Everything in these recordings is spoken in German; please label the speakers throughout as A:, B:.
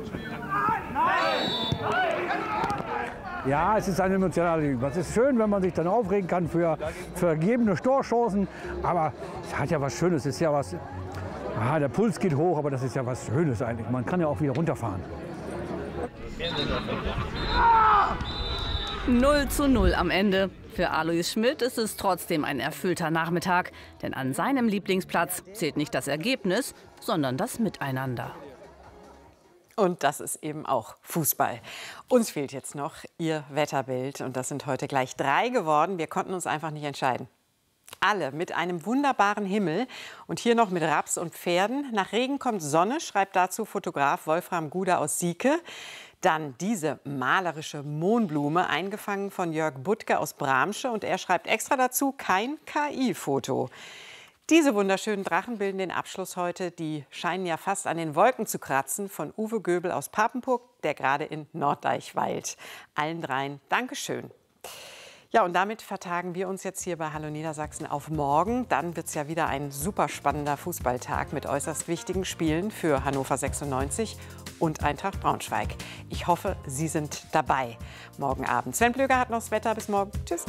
A: Ja, es ist ein emotionales Ding. Es ist schön, wenn man sich dann aufregen kann für vergebene Torchancen. Aber es hat ja was Schönes. Es ist ja was. Aha, der Puls geht hoch, aber das ist ja was Schönes eigentlich. Man kann ja auch wieder runterfahren.
B: 0:0 am Ende. Für Alois Schmidt ist es trotzdem ein erfüllter Nachmittag. Denn an seinem Lieblingsplatz zählt nicht das Ergebnis, sondern das Miteinander.
C: Und das ist eben auch Fußball. Uns fehlt jetzt noch Ihr Wetterbild. Und das sind heute gleich 3 geworden. Wir konnten uns einfach nicht entscheiden. Alle mit einem wunderbaren Himmel und hier noch mit Raps und Pferden. Nach Regen kommt Sonne, schreibt dazu Fotograf Wolfram Guder aus Sieke. Dann diese malerische Mohnblume, eingefangen von Jörg Buttke aus Bramsche. Und er schreibt extra dazu, kein KI-Foto. Diese wunderschönen Drachen bilden den Abschluss heute. Die scheinen ja fast an den Wolken zu kratzen. Von Uwe Göbel aus Papenburg, der gerade in Norddeich weilt. Allen dreien Dankeschön. Ja, und damit vertagen wir uns jetzt hier bei Hallo Niedersachsen auf morgen. Dann wird es ja wieder ein super spannender Fußballtag mit äußerst wichtigen Spielen für Hannover 96 und Eintracht Braunschweig. Ich hoffe, Sie sind dabei morgen Abend. Sven Plöger hat noch das Wetter. Bis morgen. Tschüss.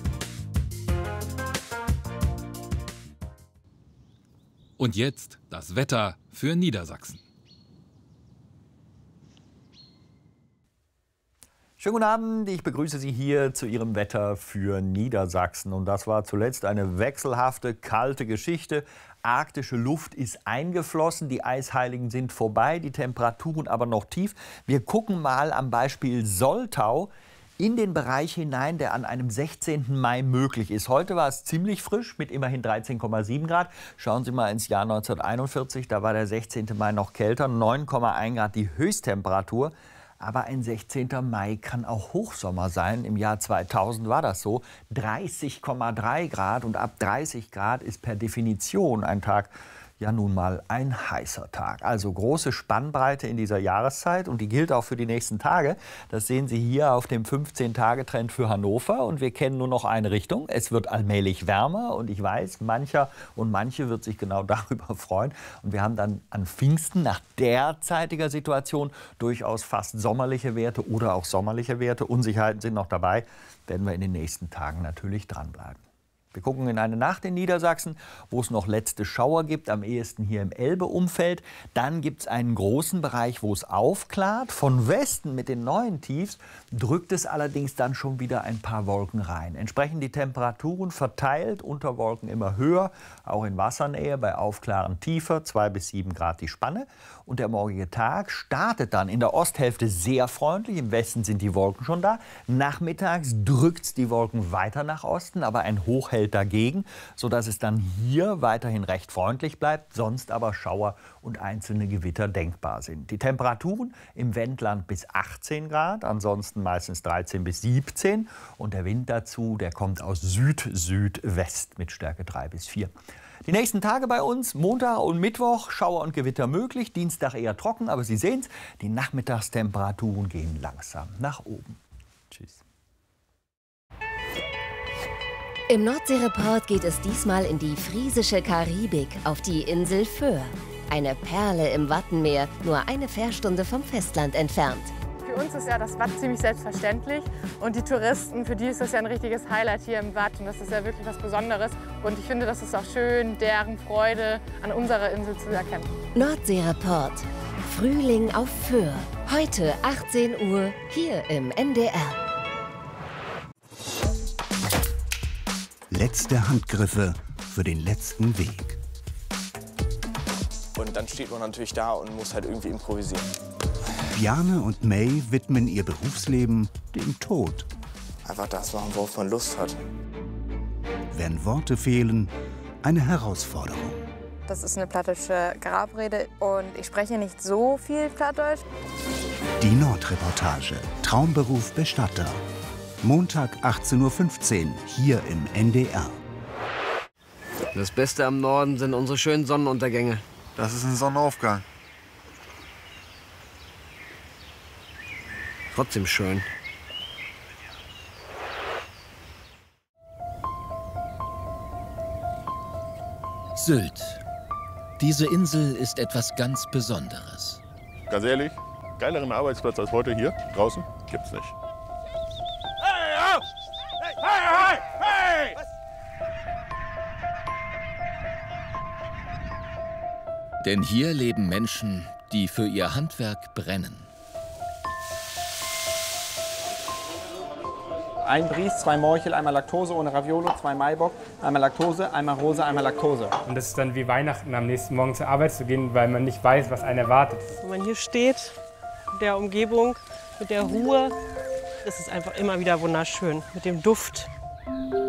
D: Und jetzt das Wetter für Niedersachsen.
E: Schönen guten Abend, ich begrüße Sie hier zu Ihrem Wetter für Niedersachsen. Und das war zuletzt eine wechselhafte, kalte Geschichte. Arktische Luft ist eingeflossen, die Eisheiligen sind vorbei, die Temperaturen aber noch tief. Wir gucken mal am Beispiel Soltau in den Bereich hinein, der an einem 16. Mai möglich ist. Heute war es ziemlich frisch mit immerhin 13,7 Grad. Schauen Sie mal ins Jahr 1941, da war der 16. Mai noch kälter, 9,1 Grad die Höchsttemperatur. Aber ein 16. Mai kann auch Hochsommer sein. Im Jahr 2000 war das so. 30,3 Grad und ab 30 Grad ist per Definition ein Tag ja nun mal ein heißer Tag. Also große Spannbreite in dieser Jahreszeit und die gilt auch für die nächsten Tage. Das sehen Sie hier auf dem 15-Tage-Trend für Hannover und wir kennen nur noch eine Richtung. Es wird allmählich wärmer und ich weiß, mancher und manche wird sich genau darüber freuen. Und wir haben dann an Pfingsten nach derzeitiger Situation durchaus fast sommerliche Werte oder auch sommerliche Werte. Unsicherheiten sind noch dabei, werden wir in den nächsten Tagen natürlich dranbleiben. Wir gucken in eine Nacht in Niedersachsen, wo es noch letzte Schauer gibt, am ehesten hier im Elbe-Umfeld. Dann gibt es einen großen Bereich, wo es aufklart. Von Westen mit den neuen Tiefs drückt es allerdings dann schon wieder ein paar Wolken rein. Entsprechend die Temperaturen verteilt, unter Wolken immer höher, auch in Wassernähe, bei Aufklaren tiefer, 2 bis 7 Grad die Spanne. Und der morgige Tag startet dann in der Osthälfte sehr freundlich, im Westen sind die Wolken schon da. Nachmittags drückt es die Wolken weiter nach Osten, aber ein Hoch hält dagegen, sodass es dann hier weiterhin recht freundlich bleibt, sonst aber Schauer und einzelne Gewitter denkbar sind. Die Temperaturen im Wendland bis 18 Grad, ansonsten meistens 13 bis 17 und der Wind dazu, der kommt aus Süd-Südwest mit Stärke 3 bis 4. Die nächsten Tage bei uns, Montag und Mittwoch, Schauer und Gewitter möglich, Dienstag eher trocken, aber Sie sehen es, die Nachmittagstemperaturen gehen langsam nach oben. Tschüss.
F: Im Nordseereport geht es diesmal in die friesische Karibik, auf die Insel Föhr. Eine Perle im Wattenmeer, nur eine Fährstunde vom Festland entfernt.
G: Für uns ist ja das Watt ziemlich selbstverständlich und die Touristen, für die ist das ja ein richtiges Highlight hier im Watt und das ist ja wirklich was Besonderes und ich finde, das ist auch schön, deren Freude an unserer Insel zu erkennen.
F: Nordseereport. Frühling auf Föhr. Heute 18 Uhr hier im NDR.
H: Letzte Handgriffe für den letzten Weg.
I: Und dann steht man natürlich da und muss halt irgendwie improvisieren.
H: Bjarne und May widmen ihr Berufsleben dem Tod.
I: Einfach das machen, worauf man Lust hat.
H: Wenn Worte fehlen, eine Herausforderung.
J: Das ist eine plattische Grabrede und ich spreche nicht so viel Plattdeutsch.
H: Die Nordreportage. Traumberuf Bestatter. Montag 18:15 Uhr hier im NDR.
K: Das Beste am Norden sind unsere schönen Sonnenuntergänge.
L: Das ist ein Sonnenaufgang.
K: Trotzdem schön.
M: Sylt. Diese Insel ist etwas ganz Besonderes.
L: Ganz ehrlich,
M: geileren Arbeitsplatz als heute hier draußen gibt's nicht. Hey, auf! Hey, hey, hey!
D: Denn hier leben Menschen, die für ihr Handwerk brennen.
N: Ein Bries, 2 Morchel, einmal Laktose ohne Raviolo, 2 Maibock, einmal Laktose, einmal Rose, einmal Laktose.
O: Und das ist dann wie Weihnachten, am nächsten Morgen zur Arbeit zu gehen, weil man nicht weiß, was einen erwartet.
P: Wenn man hier steht, in der Umgebung, mit der Ruhe, das ist einfach immer wieder wunderschön, mit dem Duft.